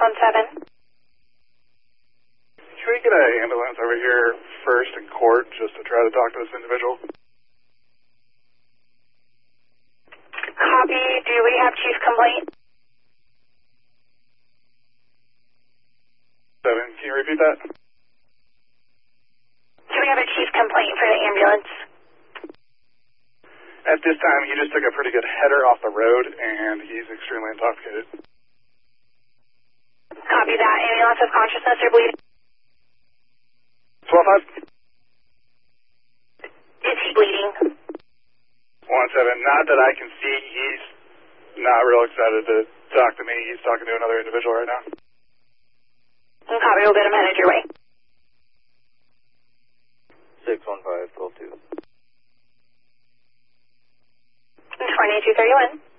17. Can we get an ambulance over here first in court just to try to talk to this individual? Copy. Do we have chief complaint? 7, can you repeat that? Do we have a chief complaint for the ambulance? At this time, he just took a pretty good header off the road, and he's extremely intoxicated. Copy that. Any loss of consciousness or bleeding? 12-5. Is he bleeding? 1-7. Not that I can see. He's not real excited to talk to me. He's talking to another individual right now. Copy. We'll get him headed your way. 615, 12-2. 2231.